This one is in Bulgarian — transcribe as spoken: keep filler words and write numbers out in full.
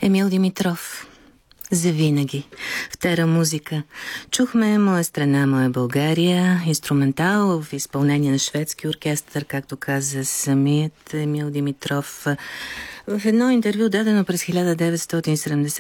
Емил Димитров. Завинаги. В Тера музика. Чухме Моя страна, моя България, инструментал в изпълнение на шведски оркестър, както каза самият Емил Димитров. В едно интервю, дадено през хиляда деветстотин и седемдесета